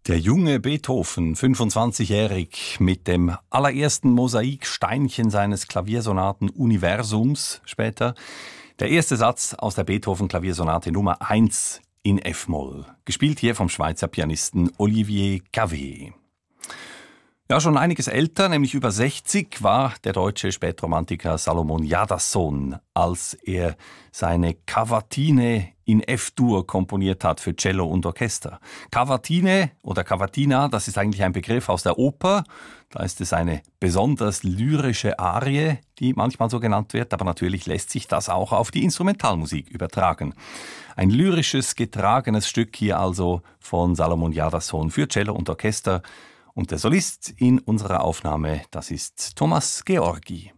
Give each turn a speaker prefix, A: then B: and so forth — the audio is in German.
A: Der junge Beethoven, 25-jährig, mit dem allerersten Mosaiksteinchen seines Klaviersonaten Universums später. Der erste Satz aus der Beethoven-Klaviersonate Nummer 1 in F-Moll. Gespielt hier vom Schweizer Pianisten Olivier Cavé. Ja, schon einiges älter, nämlich über 60, war der deutsche Spätromantiker Salomon Jadassohn, als er seine Cavatine in F-Dur komponiert hat für Cello und Orchester. Cavatine oder Cavatina, das ist eigentlich ein Begriff aus der Oper. Da ist es eine besonders lyrische Arie, die manchmal so genannt wird, aber natürlich lässt sich das auch auf die Instrumentalmusik übertragen. Ein lyrisches, getragenes Stück hier also von Salomon Jadassohn für Cello und Orchester. Und der Solist in unserer Aufnahme, das ist Thomas Georgi.